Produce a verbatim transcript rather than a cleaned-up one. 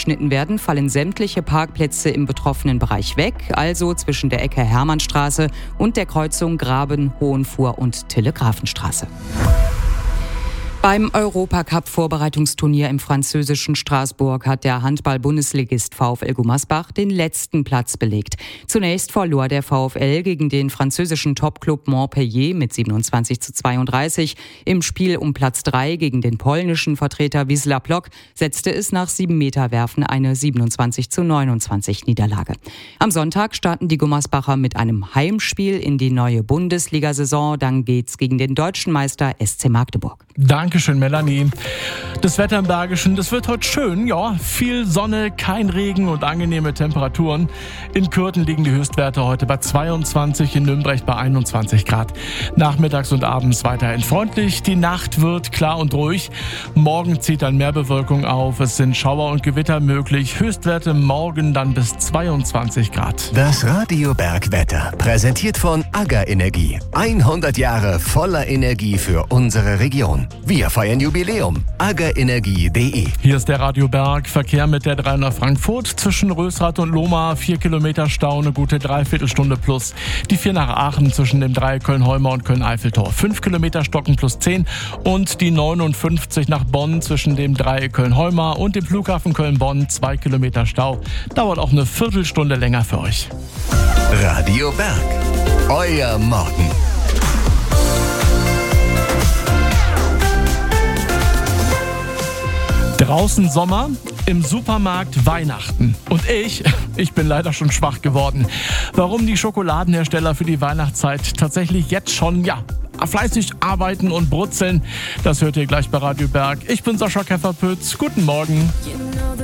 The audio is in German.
abgeschnitten werden, fallen sämtliche Parkplätze im betroffenen Bereich weg, also zwischen der Ecke Hermannstraße und der Kreuzung Graben, Hohenfuhr und Telegrafenstraße. Beim Europacup-Vorbereitungsturnier im französischen Straßburg hat der Handball-Bundesligist VfL Gummersbach den letzten Platz belegt. Zunächst verlor der VfL gegen den französischen Topclub Montpellier mit siebenundzwanzig zu zweiunddreißig. Im Spiel um Platz drei gegen den polnischen Vertreter Wisła Płock setzte es nach sieben Meter Werfen eine siebenundzwanzig zu neunundzwanzig Niederlage. Am Sonntag starten die Gummersbacher mit einem Heimspiel in die neue Bundesliga-Saison. Dann geht's gegen den deutschen Meister S C Magdeburg. Dankeschön, Melanie. Das Wetter im Bergischen, das wird heute schön, ja. Viel Sonne, kein Regen und angenehme Temperaturen. In Kürten liegen die Höchstwerte heute bei zweiundzwanzig, in Nürnberg bei einundzwanzig Grad. Nachmittags und abends weiterhin freundlich. Die Nacht wird klar und ruhig. Morgen zieht dann mehr Bewölkung auf. Es sind Schauer und Gewitter möglich. Höchstwerte morgen dann bis zweiundzwanzig Grad. Das Radio Bergwetter, präsentiert von AGA Energie. hundert Jahre voller Energie für unsere Region. Wir feiern Jubiläum. aga energie punkt de. Hier ist der Radio Berg. Verkehr mit der drei nach Frankfurt. Zwischen Rösrath und Lohmar vier Kilometer Stau, eine gute Dreiviertelstunde plus. Die vier nach Aachen zwischen dem drei Köln-Heumer und Köln-Eiffeltor. fünf Kilometer Stocken plus zehn. Und die neunundfünfzig nach Bonn zwischen dem drei Köln-Heumer und dem Flughafen Köln-Bonn. zwei Kilometer Stau. Dauert auch eine Viertelstunde länger für euch. Radio Berg. Euer Morgen. Draußen Sommer, im Supermarkt Weihnachten. Und ich, ich bin leider schon schwach geworden. Warum die Schokoladenhersteller für die Weihnachtszeit tatsächlich jetzt schon, ja, fleißig arbeiten und brutzeln, das hört ihr gleich bei Radio Berg. Ich bin Sascha Kefferpütz. Guten Morgen.